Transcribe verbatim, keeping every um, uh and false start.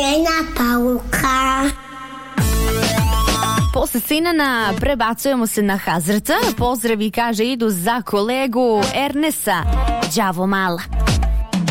Jedna pauka. Posle Sinana prebacujemo se na Hazreta. Pozdravi, kaže, idu za kolegu Ernesa Đavo Mala.